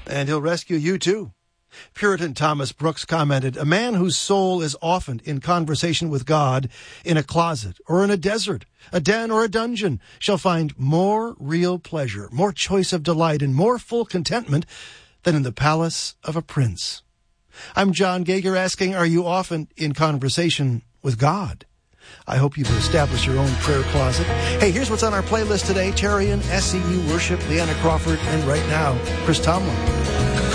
And he'll rescue you too. Puritan Thomas Brooks commented, "A man whose soul is often in conversation with God in a closet or in a desert, a den or a dungeon, shall find more real pleasure, more choice of delight, and more full contentment than in the palace of a prince." I'm John Gager asking, are you often in conversation with God? I hope you've established your own prayer closet. Hey, here's what's on our playlist today. Tarian, SCU Worship, Leanna Crawford, and right now, Chris Tomlin.